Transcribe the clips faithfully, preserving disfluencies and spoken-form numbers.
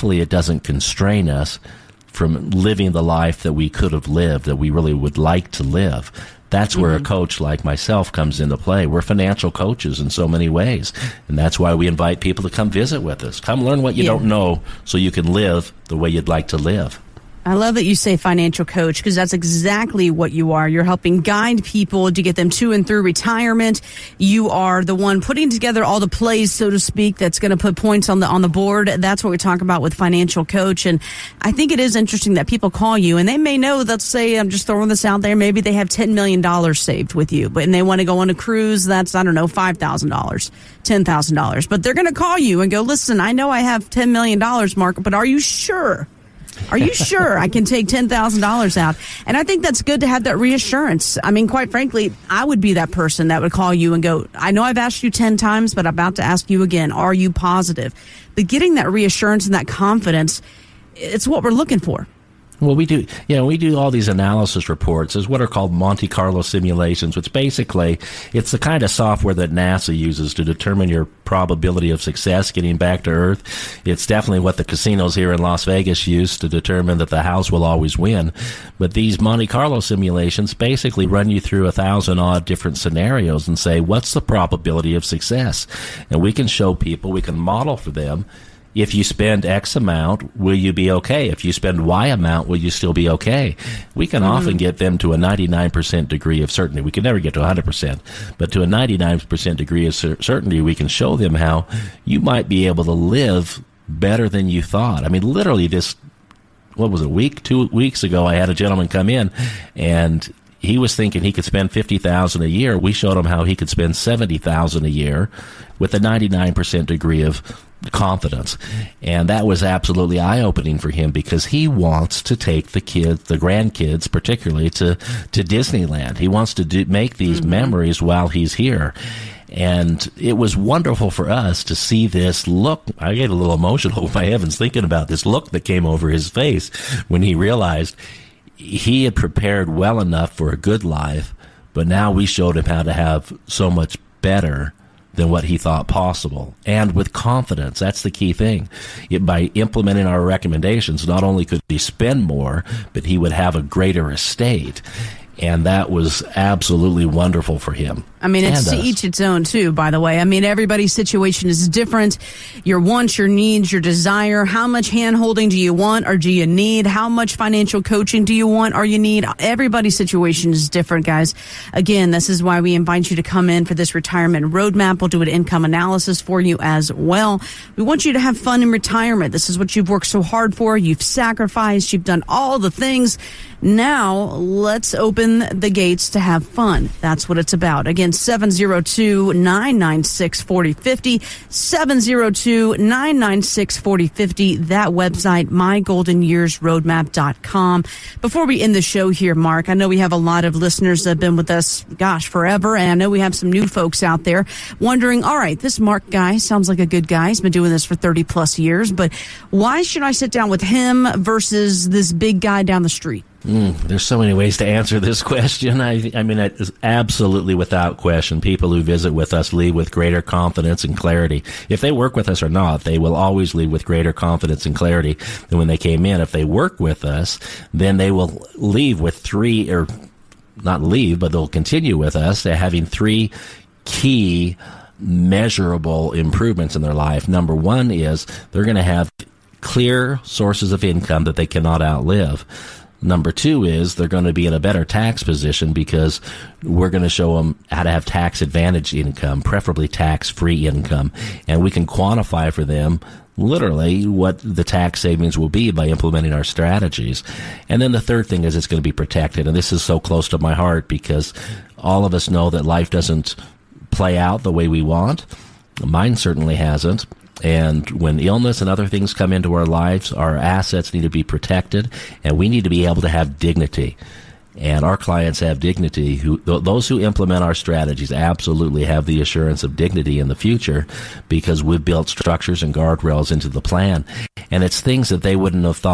hopefully it doesn't constrain us from living the life that we could have lived, that we really would like to live. That's where mm-hmm. a coach like myself comes into play. We're financial coaches in so many ways, and that's why we invite people to come visit with us. Come learn what you yeah. don't know so you can live the way you'd like to live. I love that you say financial coach, because that's exactly what you are. You're helping guide people to get them to and through retirement. You are the one putting together all the plays, so to speak, that's going to put points on the on the board. That's what we talk about with financial coach. And I think it is interesting that people call you and they may know, let's say, I'm just throwing this out there, maybe they have ten million dollars saved with you, but and they want to go on a cruise that's, I don't know, five thousand dollars, ten thousand dollars. But they're going to call you and go, listen, I know I have ten million dollars, Mark, but are you sure? Are you sure I can take ten thousand dollars out? And I think that's good to have that reassurance. I mean, quite frankly, I would be that person that would call you and go, I know I've asked you ten times, but I'm about to ask you again. Are you positive? But getting that reassurance and that confidence, it's what we're looking for. Well, we do, you know, we do all these analysis reports as what are called Monte Carlo simulations, which basically it's the kind of software that NASA uses to determine your probability of success getting back to Earth. It's definitely what the casinos here in Las Vegas use to determine that the house will always win. But these Monte Carlo simulations basically run you through a thousand odd different scenarios and say, what's the probability of success? And we can show people, we can model for them, if you spend X amount, will you be okay? If you spend Y amount, will you still be okay? We can mm-hmm. often get them to a ninety-nine percent degree of certainty. We can never get to one hundred percent, but to a ninety-nine percent degree of cer- certainty, we can show them how you might be able to live better than you thought. I mean, literally this, what was it, a week, two weeks ago, I had a gentleman come in, and he was thinking he could spend fifty thousand dollars a year. We showed him how he could spend seventy thousand dollars a year with a ninety-nine percent degree of confidence. And that was absolutely eye-opening for him, because he wants to take the kids, the grandkids particularly, to, to Disneyland. He wants to do, make these mm-hmm. memories while he's here. And it was wonderful for us to see this look. I get a little emotional, my heavens, thinking about this look that came over his face when he realized he had prepared well enough for a good life, but now we showed him how to have so much better than what he thought possible, and with confidence. That's the key thing. It, by implementing our recommendations, not only could he spend more, but he would have a greater estate. And that was absolutely wonderful for him. I mean, it's to each its own, too, by the way. I mean, everybody's situation is different. Your wants, your needs, your desire. How much hand-holding do you want or do you need? How much financial coaching do you want or you need? Everybody's situation is different, guys. Again, this is why we invite you to come in for this retirement roadmap. We'll do an income analysis for you as well. We want you to have fun in retirement. This is what you've worked so hard for. You've sacrificed. You've done all the things. Now, let's open the gates to have fun. That's what it's about. Again, seven oh two, nine nine six, four oh five oh, seven oh two, nine nine six, four oh five oh, that website, my golden years roadmap dot com. Before we end the show here, Mark, I know we have a lot of listeners that have been with us, gosh, forever, and I know we have some new folks out there wondering, all right, this Mark guy sounds like a good guy. He's been doing this for thirty plus years, but why should I sit down with him versus this big guy down the street? Mm, there's so many ways to answer this question. I, I mean, it's absolutely without question. People who visit with us leave with greater confidence and clarity. If they work with us or not, they will always leave with greater confidence and clarity than when they came in. If they work with us, then they will leave with three, or not leave, but they'll continue with us, having three key measurable improvements in their life. Number one is they're going to have clear sources of income that they cannot outlive. Number two is they're going to be in a better tax position, because we're going to show them how to have tax advantage income, preferably tax-free income. And we can quantify for them literally what the tax savings will be by implementing our strategies. And then the third thing is it's going to be protected. And this is so close to my heart, because all of us know that life doesn't play out the way we want. Mine certainly hasn't. And when illness and other things come into our lives, our assets need to be protected, and we need to be able to have dignity. And our clients have dignity. Who, th- those who implement our strategies absolutely have the assurance of dignity in the future, because we've built structures and guardrails into the plan. And it's things that they wouldn't have thought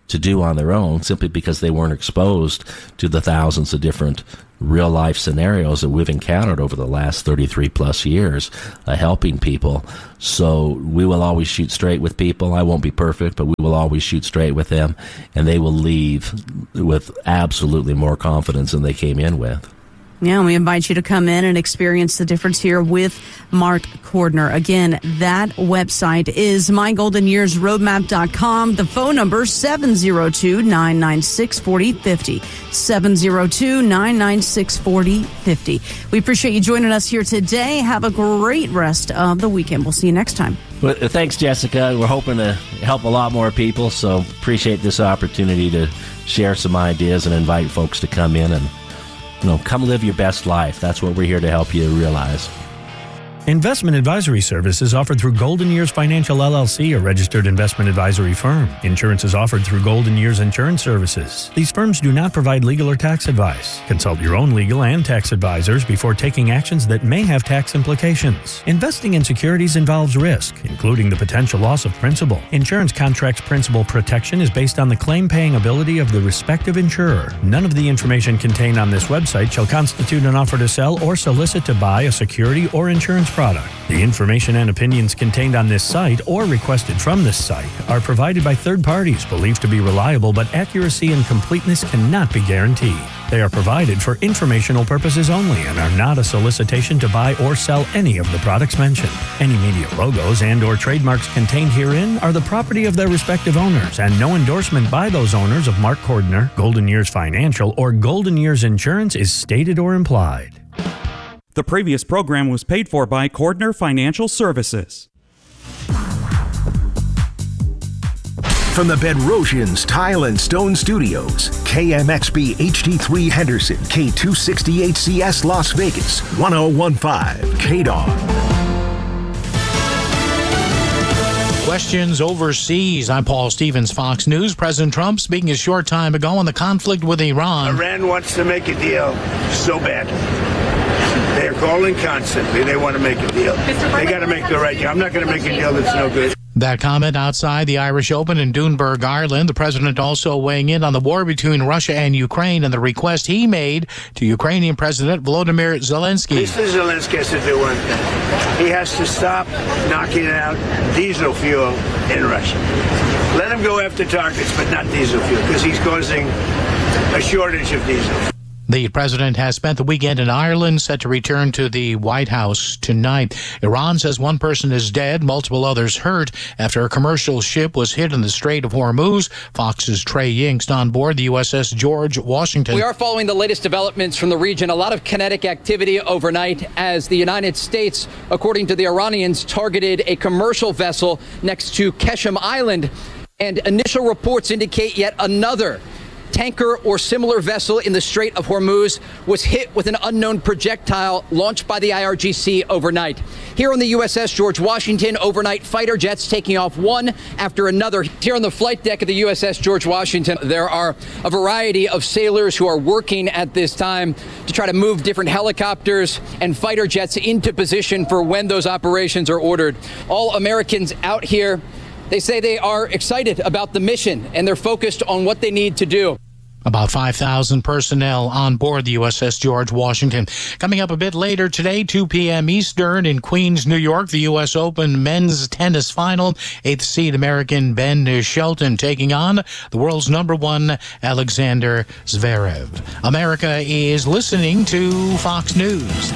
to do on their own, simply because they weren't exposed to the thousands of different real life scenarios that we've encountered over the last thirty-three plus years, uh, helping people. So we will always shoot straight with people. I won't be perfect, but we will always shoot straight with them, and they will leave with absolutely more confidence than they came in with. Yeah, we invite you to come in and experience the difference here with Mark Cordner. Again, that website is my golden years roadmap dot com. The phone number, seven oh two, nine nine six, four oh five oh. seven oh two, nine nine six, four oh five oh. We appreciate you joining us here today. Have a great rest of the weekend. We'll see you next time. Well, thanks, Jessica. We're hoping to help a lot more people, so appreciate this opportunity to share some ideas and invite folks to come in and You know, come live your best life. That's what we're here to help you realize. Investment advisory services offered through Golden Years Financial L L C, a registered investment advisory firm. Insurance is offered through Golden Years Insurance Services. These firms do not provide legal or tax advice. Consult your own legal and tax advisors before taking actions that may have tax implications. Investing in securities involves risk, including the potential loss of principal. Insurance contracts principal protection is based on the claim-paying ability of the respective insurer. None of the information contained on this website shall constitute an offer to sell or solicit to buy a security or insurance product. The information and opinions contained on this site or requested from this site are provided by third parties believed to be reliable, but accuracy and completeness cannot be guaranteed. They are provided for informational purposes only and are not a solicitation to buy or sell any of the products mentioned. Any media logos and or trademarks contained herein are the property of their respective owners, and no endorsement by those owners of Mark Cordner, Golden Years Financial, or Golden Years Insurance is stated or implied. The previous program was paid for by Cordner Financial Services. From the Bedrosians Tile and Stone Studios, K M X B H D three Henderson, K two sixty-eight C S Las Vegas, one oh one point five K D O G. Questions overseas. I'm Paul Stevens, Fox News. President Trump speaking a short time ago on the conflict with Iran. Iran wants to make a deal so bad. They're calling constantly. They want to make a deal. They got to make the right deal. I'm not going to make a deal that's no good. That comment outside the Irish Open in Dunburg, Ireland. The president also weighing in on the war between Russia and Ukraine and the request he made to Ukrainian President Volodymyr Zelensky. Mister Zelensky has to do one thing. He has to stop knocking out diesel fuel in Russia. Let him go after targets, but not diesel fuel, because he's causing a shortage of diesel. The president has spent the weekend in Ireland, set to return to the White House tonight. Iran says one person is dead, multiple others hurt after a commercial ship was hit in the Strait of Hormuz. Fox's Trey Yingst on board the U S S George Washington. We are following the latest developments from the region. A lot of kinetic activity overnight as the United States, according to the Iranians, targeted a commercial vessel next to Keshem Island. And initial reports indicate yet another tanker or similar vessel in the Strait of Hormuz was hit with an unknown projectile launched by the I R G C overnight. Here on the U S S George Washington, overnight fighter jets taking off one after another. Here on the flight deck of the U S S George Washington, there are a variety of sailors who are working at this time to try to move different helicopters and fighter jets into position for when those operations are ordered. All Americans out here, they say they are excited about the mission and they're focused on what they need to do. About five thousand personnel on board the U S S George Washington. Coming up a bit later today, two p.m. Eastern in Queens, New York, the U S Open men's tennis final. Eighth seed American Ben Shelton taking on the world's number one Alexander Zverev. America is listening to Fox News.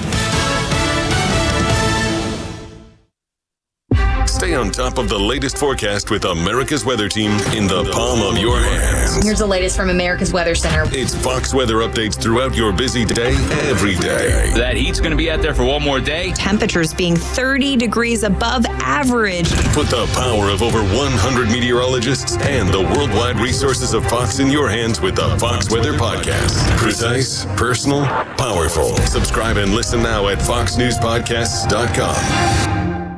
Stay on top of the latest forecast with America's Weather Team in the palm of your hands. Here's the latest from America's Weather Center. It's Fox weather updates throughout your busy day, every day. That heat's going to be out there for one more day. Temperatures being thirty degrees above average. Put the power of over one hundred meteorologists and the worldwide resources of Fox in your hands with the Fox Weather Podcast. Precise, personal, powerful. Subscribe and listen now at fox news podcasts dot com.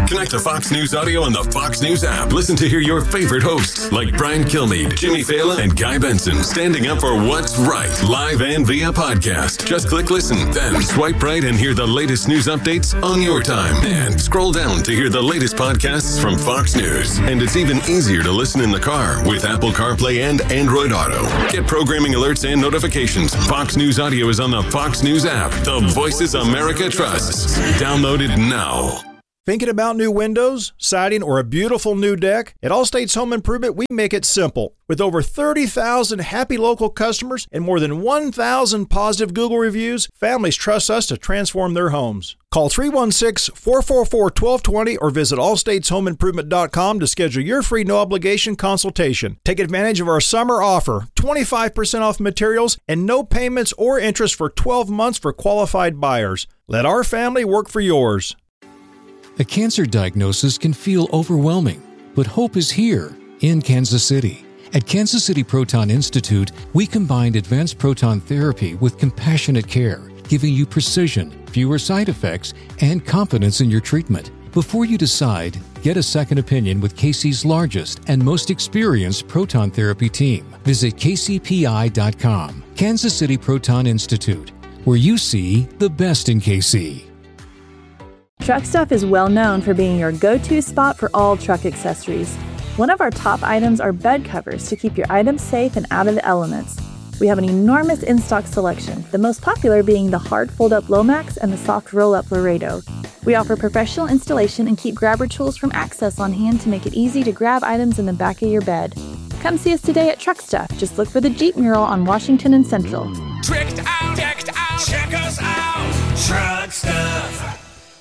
Connect to Fox News Audio on the Fox News app. Listen to hear your favorite hosts like Brian Kilmeade, Jimmy Fallon, and Guy Benson standing up for what's right, live and via podcast. Just click listen, then swipe right and hear the latest news updates on your time. And scroll down to hear the latest podcasts from Fox News. And it's even easier to listen in the car with Apple CarPlay and Android Auto. Get programming alerts and notifications. Fox News Audio is on the Fox News app. The voices America trusts. Download it now. Thinking about new windows, siding, or a beautiful new deck? At Allstate's Home Improvement, we make it simple. With over thirty thousand happy local customers and more than one thousand positive Google reviews, families trust us to transform their homes. Call three one six, four four four, one two two zero or visit all states home improvement dot com to schedule your free no-obligation consultation. Take advantage of our summer offer, twenty-five percent off materials and no payments or interest for twelve months for qualified buyers. Let our family work for yours. A cancer diagnosis can feel overwhelming, but hope is here in Kansas City. At Kansas City Proton Institute, we combined advanced proton therapy with compassionate care, giving you precision, fewer side effects, and confidence in your treatment. Before you decide, get a second opinion with K C's largest and most experienced proton therapy team. Visit K C P I dot com. Kansas City Proton Institute, where you see the best in K C. Truck Stuff is well known for being your go-to spot for all truck accessories. One of our top items are bed covers to keep your items safe and out of the elements. We have an enormous in-stock selection, the most popular being the hard fold-up Lomax and the soft roll-up Laredo. We offer professional installation and keep grabber tools from Access on hand to make it easy to grab items in the back of your bed. Come see us today at Truck Stuff. Just look for the Jeep mural on Washington and Central. Tricked out, decked out, check us out, Truck Stuff.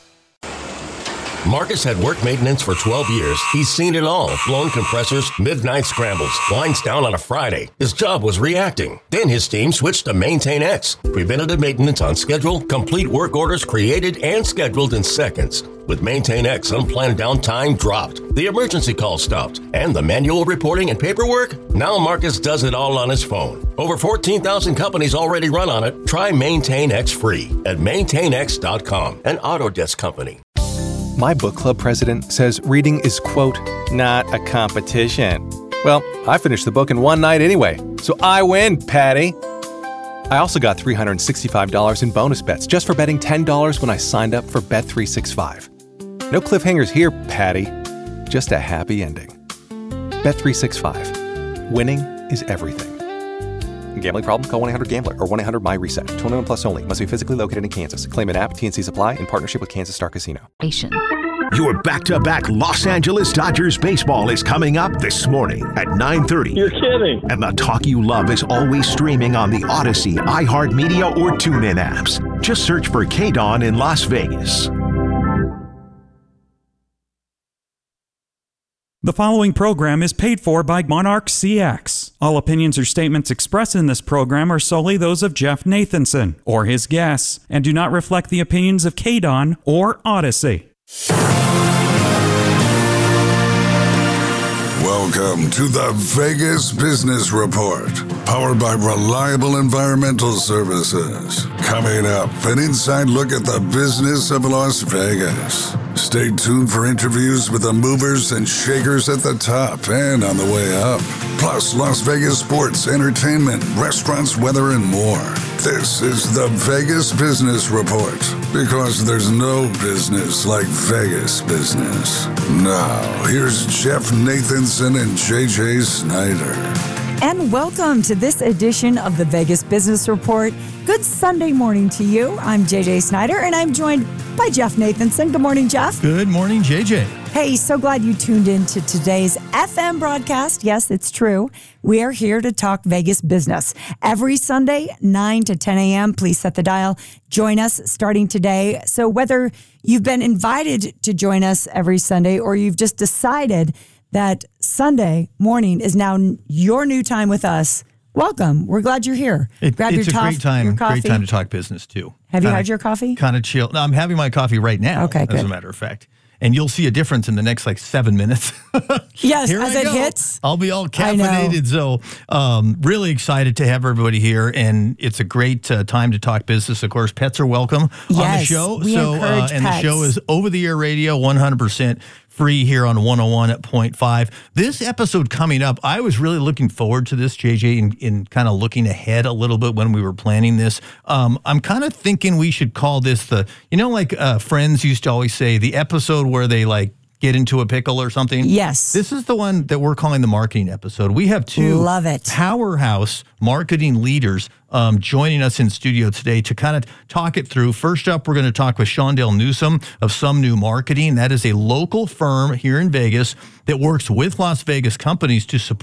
Marcus had work maintenance for twelve years. He's seen it all. Blown compressors, midnight scrambles, lines down on a Friday. His job was reacting. Then his team switched to Maintain X. Preventative maintenance on schedule, complete work orders created and scheduled in seconds. With Maintain X, unplanned downtime dropped. The emergency call stopped. And the manual reporting and paperwork? Now Marcus does it all on his phone. Over fourteen thousand companies already run on it. Try Maintain X free at maintain x dot com, an Autodesk company. My book club president says reading is, quote, not a competition. Well, I finished the book in one night anyway, so I win, Patty. I also got three hundred sixty-five dollars in bonus bets just for betting ten dollars when I signed up for Bet three sixty-five. No cliffhangers here, Patty. Just a happy ending. Bet three sixty-five. Winning is everything. Gambling problem? Call one eight hundred gambler or one eight hundred my reset. twenty-one plus only. Must be physically located in Kansas. Claim an app. T and C's apply in partnership with Kansas Star Casino. Your back-to-back Los Angeles Dodgers baseball is coming up this morning at nine thirty. You're kidding. And the talk you love is always streaming on the Odyssey, iHeartMedia, or TuneIn apps. Just search for K-Dawn in Las Vegas. The following program is paid for by Monarch C X. All opinions or statements expressed in this program are solely those of Jeff Nathanson or his guests and do not reflect the opinions of K-Dawn or Odyssey. Welcome to the Vegas Business Report, powered by Reliable Environmental Services. Coming up, an inside look at the business of Las Vegas. Stay tuned for interviews with the movers and shakers at the top and on the way up. Plus, Las Vegas sports, entertainment, restaurants, weather, and more. This is the Vegas Business Report, because there's no business like Vegas business. Now, here's Jeff Nathanson and J J Snyder. And welcome to this edition of the Vegas Business Report. Good Sunday morning to you. I'm J J Snyder, and I'm joined by Jeff Nathanson. Good morning, Jeff. Good morning, J J. Hey, so glad you tuned in to today's F M broadcast. Yes, it's true. We are here to talk Vegas business. Every Sunday, nine to ten a.m., please set the dial. Join us starting today. So whether you've been invited to join us every Sunday or you've just decided that Sunday morning is now your new time with us, welcome. We're glad you're here. It, Grab it's your a tof- great time. your coffee. Great time to talk business too. Have kinda, you had your coffee? Kind of chill. No, I'm having my coffee right now. Okay, as good. a matter of fact. and you'll see a difference in the next like seven minutes. Yes, Here as I it go. hits. I'll be all caffeinated. So um, really excited to have everybody here, and it's a great uh, time to talk business. Of course, pets are welcome on the Yes, show. we so encourage and pets. the show is over-the-air radio, one hundred percent free here on one oh one point five. This episode coming up, I was really looking forward to this, J J, in, in kind of looking ahead a little bit when we were planning this. Um, I'm kind of thinking we should call this the, you know, like uh, Friends used to always say, the episode where they like get into a pickle or something. Yes. This is the one that we're calling the marketing episode. We have two Love it. powerhouse marketing leaders um, joining us in studio today to kind of talk it through. First up, we're going to talk with Shondell Newsom of Some New Marketing. That is a local firm here in Vegas that works with Las Vegas companies to support